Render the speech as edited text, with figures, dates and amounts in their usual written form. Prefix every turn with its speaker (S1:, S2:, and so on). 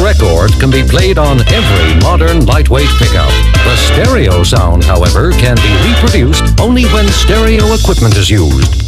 S1: record can be played on every modern lightweight pickup. The stereo sound, however, can be reproduced only when stereo equipment is used.